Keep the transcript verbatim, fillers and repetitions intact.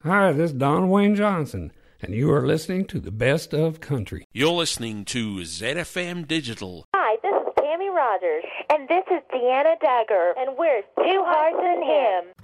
Hi, this is Don Wayne Johnson, and you are listening to the Best of Country. You're listening to Z F M Digital. Hi, this is Tammy Rogers. And this is Deanna Dagger. And we're Two Hearts and Him.